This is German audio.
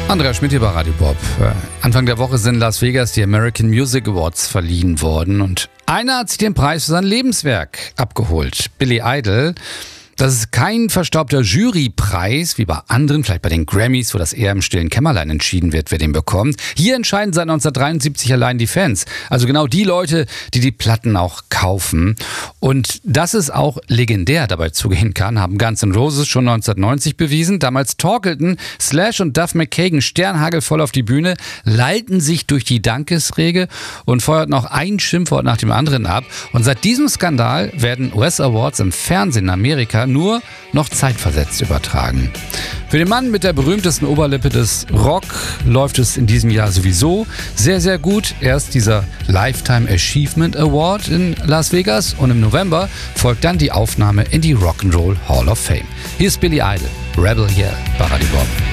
Andreas Schmidt hier bei Radio Bob. Anfang der Woche sind in Las Vegas die American Music Awards verliehen worden und einer hat sich den Preis für sein Lebenswerk abgeholt. Billy Idol. Das ist kein verstaubter Jurypreis, wie bei anderen, vielleicht bei den Grammys, wo das eher im stillen Kämmerlein entschieden wird, wer den bekommt. Hier entscheiden seit 1973 allein die Fans. Also genau die Leute, die die Platten auch kaufen. Und dass es auch legendär dabei zugehen kann, haben Guns N' Roses schon 1990 bewiesen. Damals torkelten Slash und Duff McKagan sternhagelvoll auf die Bühne, lallten sich durch die Dankesrede und feuerten auch ein Schimpfwort nach dem anderen ab. Und seit diesem Skandal werden US-Awards im Fernsehen in Amerika nur noch zeitversetzt übertragen. Für den Mann mit der berühmtesten Oberlippe des Rock läuft es in diesem Jahr sowieso sehr, sehr gut. Erst dieser Lifetime Achievement Award in Las Vegas und im November folgt dann die Aufnahme in die Rock'n'Roll Hall of Fame. Hier ist Billy Idol, Rebel Yell bei Radio Bob.